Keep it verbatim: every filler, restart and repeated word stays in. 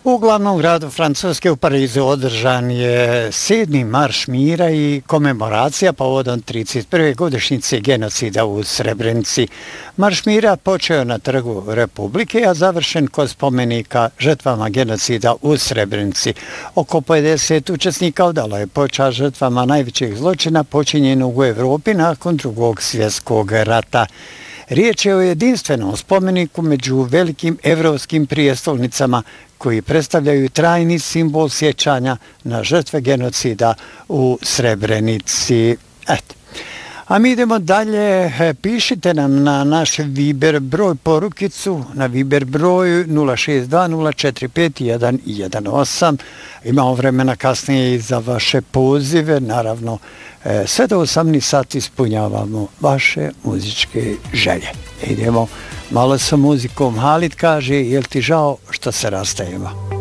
U glavnom gradu Francuske u Parizu održan je sedmi marš mira i komemoracija povodom trideset prve godišnjice genocida u Srebrenici. Marš mira počeo na Trgu Republike, a završen kod spomenika žrtvama genocida u Srebrenici. Oko pedeset učesnika odalo je počast žrtvama najvećeg zločina počinjenog u Evropi nakon Drugog svjetskog rata. Riječ je o jedinstvenom spomeniku među velikim evropskim prijestolnicama koji predstavljaju trajni simbol sjećanja na žrtve genocida u Srebrenici. Eto. A mi idemo dalje, pišite nam na naš Viber broj porukicu, na Viber broj nula šest dva nula četiri pet jedan jedan osam. Imamo vremena kasnije i za vaše pozive, naravno sve do osamnaest sati ispunjavamo vaše muzičke želje. Idemo malo sa muzikom. Halit kaže, jel ti žao što se rastajemo?